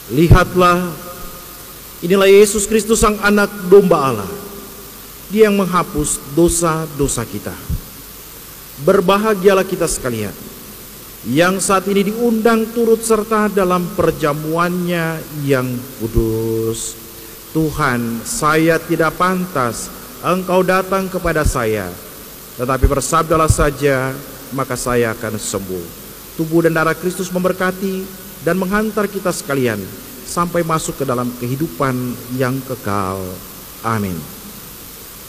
Lihatlah, inilah Yesus Kristus, Sang Anak Domba Allah. Dia yang menghapus dosa-dosa kita. Berbahagialah kita sekalian yang saat ini diundang turut serta dalam perjamuannya yang kudus. Tuhan, saya tidak pantas Engkau datang kepada saya, tetapi bersabdalah saja, maka saya akan sembuh. Tubuh dan darah Kristus memberkati dan menghantar kita sekalian sampai masuk ke dalam kehidupan yang kekal. Amin.